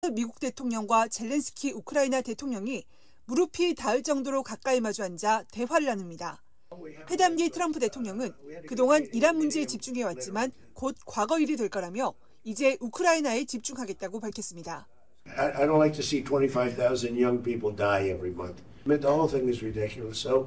미국 대통령과 젤렌스키 우크라이나 대통령이 무릎이 닿을 정도로 가까이 마주 앉아 대화를 나눕니다. 회담 뒤 트럼프 대통령은 그동안 이란 문제에 집중해왔지만 곧 과거 일이 될 거라며 이제 우크라이나에 집중하겠다고 밝혔습니다. I don't like to see 25,000 young people die every month. The whole thing is ridiculous. So,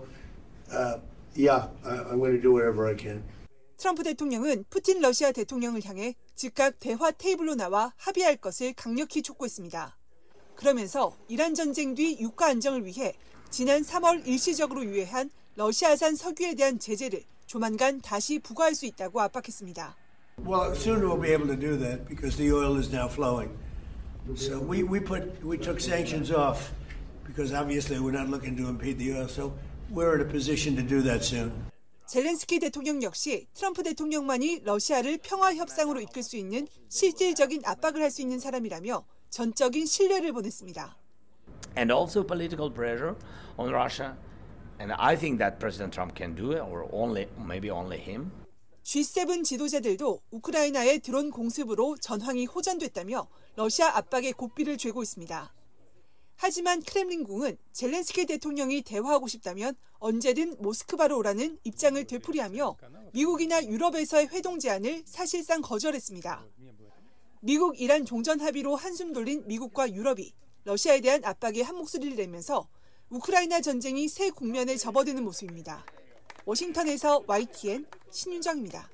I'm going to do whatever I can. 트럼프 대통령은 푸틴 러시아 대통령을 향해 즉각 대화 테이블로 나와 합의할 것을 강력히 촉구했습니다. 그러면서 이란 전쟁 뒤 유가 안정을 위해 지난 3월 일시적으로 유예한 러시아산 석유에 대한 제재를 조만간 다시 부과할 수 있다고 압박했습니다. Well, soon we'll be able to do that because the oil is now flowing. So we took sanctions off because obviously we're not looking to impede the oil. So we're in a position to do that soon. 젤렌스키 대통령 역시 트럼프 대통령만이 러시아를 평화 협상으로 이끌 수 있는 실질적인 압박을 할 수 있는 사람이라며 전적인 신뢰를 보냈습니다. And also political pressure on Russia. And I think that President Trump can do it, or maybe only him. G7 지도자들도 우크라이나의 드론 공습으로 전황이 호전됐다며 러시아 압박에 고삐를 쥐고 있습니다. 하지만 크렘린궁은 젤렌스키 대통령이 대화하고 싶다면 언제든 모스크바로 오라는 입장을 되풀이하며 미국이나 유럽에서의 회동 제안을 사실상 거절했습니다. 미국 이란 종전 합의로 한숨 돌린 미국과 유럽이 러시아에 대한 압박에 한 목소리를 내면서 우크라이나 전쟁이 새 국면에 접어드는 모습입니다. 워싱턴에서 YTN 신윤정입니다.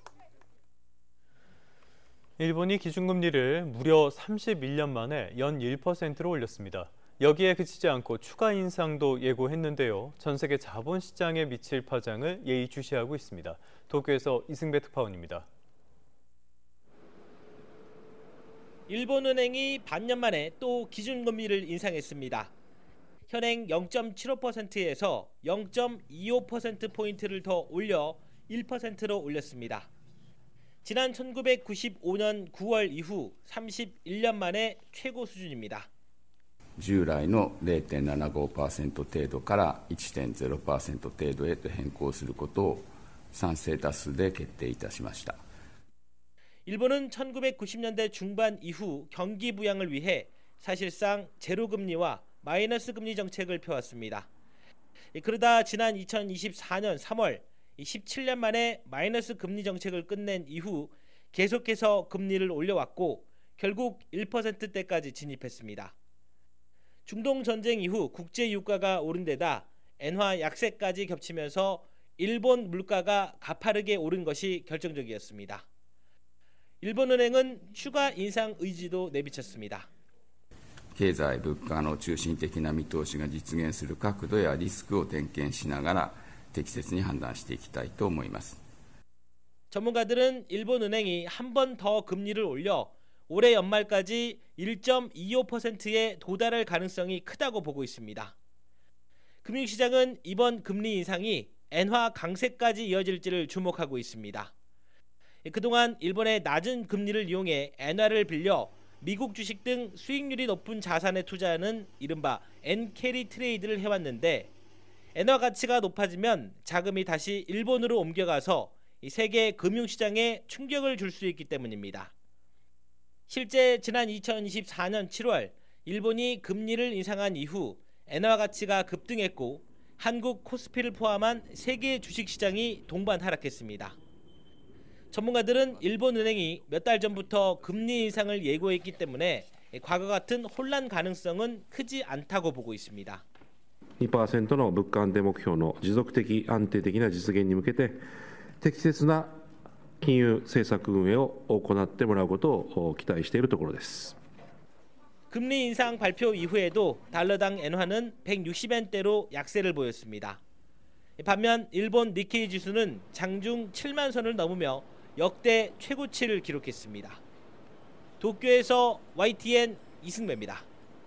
일본이 기준금리를 무려 31년 만에 연 1%로 올렸습니다. 여기에 그치지 않고 추가 인상도 예고했는데요. 전 세계 자본시장에 미칠 파장을 예의주시하고 있습니다. 도쿄에서 이승배 특파원입니다. 일본은행이 반년 만에 또 기준금리를 인상했습니다. 현행 0.75%에서 0.25%포인트를 더 올려 1%로 올렸습니다. 지난 1995년 9월 이후 31년 만에 최고 수준입니다. 従来の 0.75% 程度から 1.0% 程度へと変更することを賛成多数で決定いたしました。 일본은 1990년대 중반 이후 경기 부양을 위해 사실상 제로금리와 마이너스 금리 정책을 펴왔습니다. 그러다 지난 2024년 3월 17년 만에 마이너스 금리 정책을 끝낸 이후 계속해서 금리를 올려왔고 결국 1%대까지 진입했습니다. 중동 전쟁 이후 국제 유가가 오른 데다 엔화 약세까지 겹치면서 일본 물가가 가파르게 오른 것이 결정적이었습니다. 일본은행은 추가 인상 의지도 내비쳤습니다. 経済物価の中心的な見通しが実現する角度やリスクを点検しながら適切に判断していきたいと思います。 전문가들은 일본은행이 한 번 더 금리를 올려 올해 연말까지 1.25%에 도달할 가능성이 크다고 보고 있습니다. 금융시장은 이번 금리 인상이 엔화 강세까지 이어질지를 주목하고 있습니다. 그동안 일본의 낮은 금리를 이용해 엔화를 빌려 미국 주식 등 수익률이 높은 자산에 투자하는 이른바 엔캐리 트레이드를 해왔는데 엔화 가치가 높아지면 자금이 다시 일본으로 옮겨가서 세계 금융시장에 충격을 줄 수 있기 때문입니다. 실제 지난 2024년 7월 일본이 금리를 인상한 이후 엔화 가치가 급등했고 한국 코스피를 포함한 세계 주식시장이 동반 하락했습니다. 전문가들은 일본은행이 몇 달 전부터 금리 인상을 예고했기 때문에 과거 같은 혼란 가능성은 크지 않다고 보고 있습니다. 2% の物価安定目標の持続的安定的な実現に向けて適切な金融政策運営を行ってもらうことを期待しているところです。 금리 인상 발표 이후에도 달러당 엔화는 160엔대로 약세를 보였습니다. 반면 일본 니케이 지수는 장중 7만 선을 넘으며 역대 최고치를 기록했습니다. 도쿄에서 YTN 이승배입니다.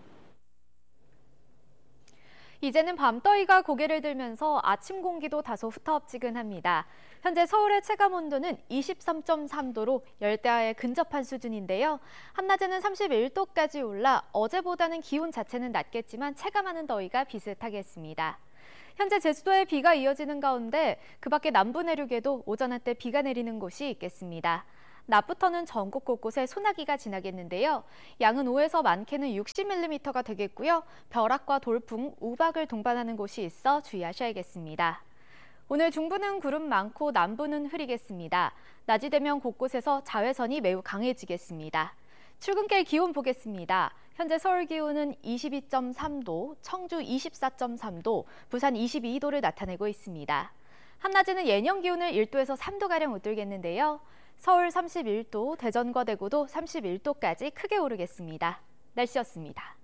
이제는 밤더위가 고개를 들면서 아침 공기도 다소 후텁지근합니다. 현재 서울의 체감 온도는 23.3도로 열대야에 근접한 수준인데요. 한낮에는 31도까지 올라 어제보다는 기온 자체는 낮겠지만 체감하는 더위가 비슷하겠습니다. 현재 제주도에 비가 이어지는 가운데 그 밖에 남부 내륙에도 오전 한때 비가 내리는 곳이 있겠습니다. 낮부터는 전국 곳곳에 소나기가 지나겠는데요. 양은 5에서 많게는 60mm가 되겠고요. 벼락과 돌풍, 우박을 동반하는 곳이 있어 주의하셔야겠습니다. 오늘 중부는 구름 많고 남부는 흐리겠습니다. 낮이 되면 곳곳에서 자외선이 매우 강해지겠습니다. 출근길 기온 보겠습니다. 현재 서울 기온은 22.3도, 청주 24.3도, 부산 22도를 나타내고 있습니다. 한낮에는 예년 기온을 1도에서 3도가량 웃돌겠는데요. 서울 31도, 대전과 대구도 31도까지 크게 오르겠습니다. 날씨였습니다.